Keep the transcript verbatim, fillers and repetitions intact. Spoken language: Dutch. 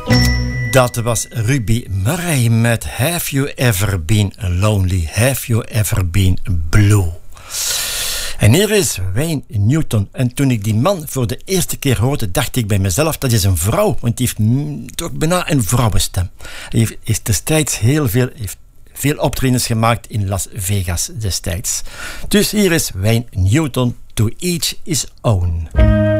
Dat was Ruby Murray met Have You Ever Been Lonely? Have You Ever Been Blue? En hier is Wayne Newton. En toen ik die man voor de eerste keer hoorde, dacht ik bij mezelf, dat is een vrouw. Want die heeft mm, toch bijna een vrouwenstem. Hij heeft, is destijds heel veel, heeft veel optredens gemaakt in Las Vegas destijds. Dus hier is Wayne Newton, To Each His Own.